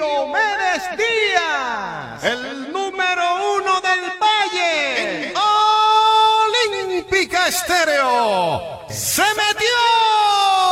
Diomedes Díaz, el número 1 del Valle, en Olímpica Estéreo, se metió.